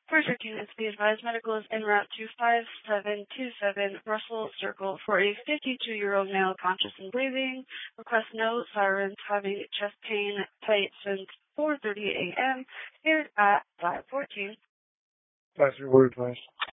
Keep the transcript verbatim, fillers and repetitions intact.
First units, be advised, medical is en route to five seven two seven Russell Circle for a fifty-two-year-old male conscious and breathing. Request no sirens, having chest pain, tight since four thirty a.m. Here at five fourteen. Advisory word advised.